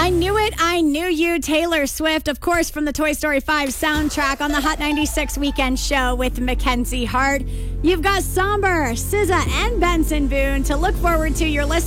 I Knew It, I Knew You, Taylor Swift, of course, from the Toy Story 5 soundtrack on the Hot 96 Weekend Show with Mackenzie Hart. You've got Somber, SZA, and Benson Boone to look forward to. Your list.